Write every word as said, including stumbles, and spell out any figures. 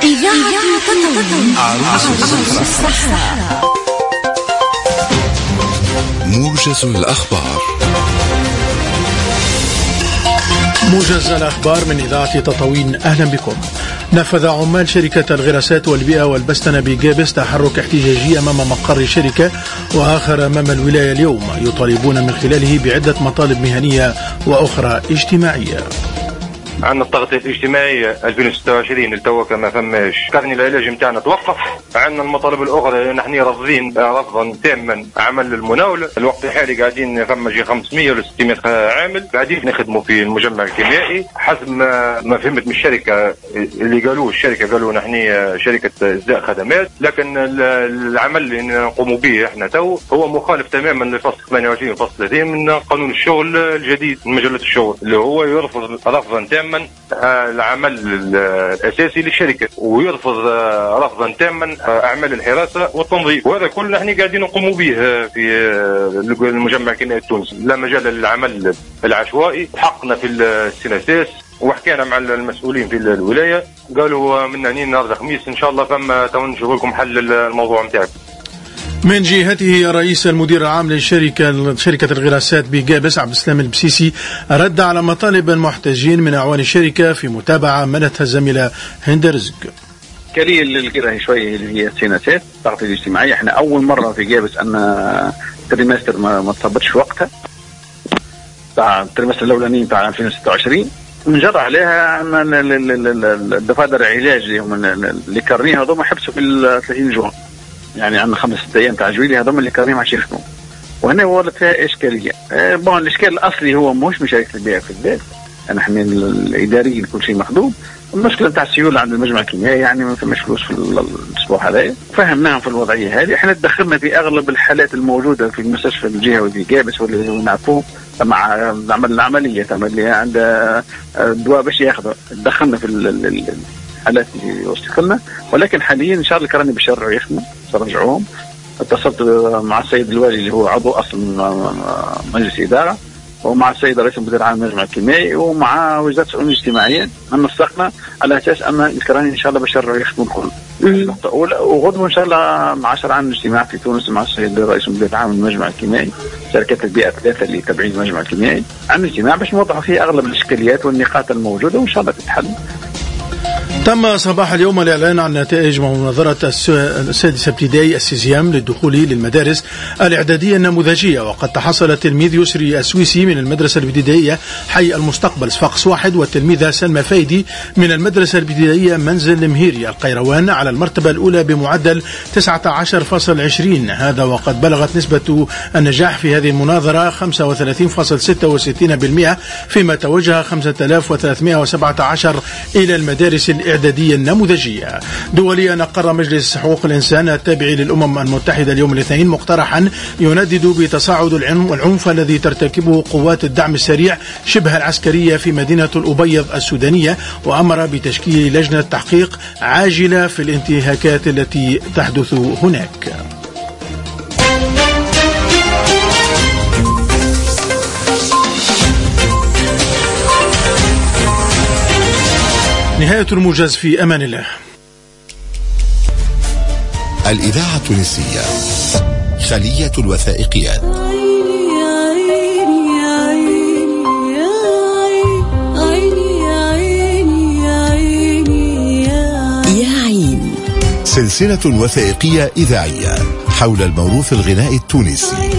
إذاعة تطوين عروس الصحراء. موجز الأخبار. موجز الأخبار من إذاعة تطوين. أهلا بكم. نفذ عمال شركة الغراسات والبيئة والبستنة بجابس تحرك احتجاجي أمام مقر الشركة وآخر أمام الولاية اليوم، يطالبون من خلاله بعدة مطالب مهنية وأخرى اجتماعية. عندنا التغطية الاجتماعية ألفين وستة وعشرين التوا كما فماش كارني العلاج نتاعنا توقف. عندنا المطالب الأخرى نحن رافضين رفضا تاما عمل المناولة. الوقت الحالي قاعدين فما جي خمسمية ولا ستمية عامل قاعدين نخدموا في المجمع الكيميائي حسب ما, ما فهمت من الشركة اللي قالوه. الشركة قالوا نحن شركة إزداء خدمات، لكن العمل اللي نقوموا به احنا تو هو مخالف تماما لفصل ثمانية وعشرين فصل ثلاثين من قانون الشغل الجديد من مجلة الشغل، اللي هو يرفض رفضا تاما من العمل الأساسي للشركة ويرفض رفضا تاما أعمال الحراسة والتنظيف، وهذا كل نحن قاعدين نقوم به في المجمع الكيميائي التونسي. لا مجال للعمل العشوائي. حقنا في السناساس وحكينا مع المسؤولين في الولاية، قالوا من هنا النهارده خميس إن شاء الله فما نشوف لكم حل الموضوع نتاعكم. من جهته رئيس المدير العام للشركة شركة الغراسات بجابس عبد السلام البسيسي رد على مطالب المحتجين من أعوان الشركة في متابعة منتها الزميلة هند رزق. كلية اللي كده شوية اللي هي السيناسات التغطية الاجتماعية. احنا أول مرة في جابس أن تريمستر ما, ما تصبتش وقتها تاع التريمستر الأولاني تاع ألفين وستة وعشرين نجر عليها أن الدفاتر العلاج اللي كارنيها هذوما حبسوا في ثلاثين جوان، يعني عندنا خمس ست ايام تعجبيلي هذول اللي كريم عشان يخدموا، وهنا ولد فيها اشكاليه. أه بون الاشكال الاصلي هو مش مشاركه البيئه في البيت، نحن الاداريين كل شيء مخدوم. المشكله نتاع السيوله عند المجمع الكيميائي يعني ما فماش فلوس في الاسبوع هذايا، فهمناهم في الوضعيه هذه. احنا تدخلنا في اغلب الحالات الموجوده في المستشفى الجهوي في جابس واللي نعرفوه مع نعمل العمليه تاع اللي عنده دواء باش ياخذه، دخلنا في الحالات اللي وصلت لنا، ولكن حاليا ان شاء الله كراني بيشرعوا يخدموا سرجعوهم. اتصلت مع السيد الوالي اللي هو عضو اصل مجلس اداره، ومع السيد رئيس المدير العام للمجمع الكيميائي، ومع وزاره الشؤون الاجتماعيه نسقنا على اساس ان الكراني ان شاء الله بيشرعوا يخدموا الكل. وغدوه ان شاء الله مع عشرة عام اجتماع في تونس مع السيد رئيس المدير العام للمجمع الكيميائي، شركات البيئه الثلاثه اللي تابعين المجمع الكيميائي، عن اجتماع باش نوضحوا فيه اغلب الاشكاليات والنقاط الموجوده وان شاء الله تتحل. تم صباح اليوم الإعلان عن نتائج مناظرة السادسة ابتدائي السيزيام للدخول للمدارس الإعدادية النموذجية، وقد تحصل التلميذ يسري السويسي من المدرسة الابتدائية حي المستقبل صفاقس واحد والتلميذة سلمى فايدي من المدرسة الابتدائية منزل مهيري القيروان على المرتبة الأولى بمعدل تسعة عشر فاصلة عشرين، هذا وقد بلغت نسبة النجاح في هذه المناظرة خمسة وثلاثين فاصلة ستة وستين بالمئة، فيما توجه خمسة آلاف وثلاثمئة وسبعة عشر إلى المدارس الإعدادية النموذجية. دوليا أقر مجلس حقوق الإنسان التابع للأمم المتحدة اليوم الاثنين مقترحا يندد بتصاعد العنف الذي ترتكبه قوات الدعم السريع شبه العسكرية في مدينة الأبيض السودانية، وأمر بتشكيل لجنة تحقيق عاجلة في الانتهاكات التي تحدث هناك. نهاية الموجز، في أمان الله. الإذاعة التونسية خلية الوثائقيات. يا عين، سلسلة وثائقية إذاعية حول الموروث الغنائي التونسي.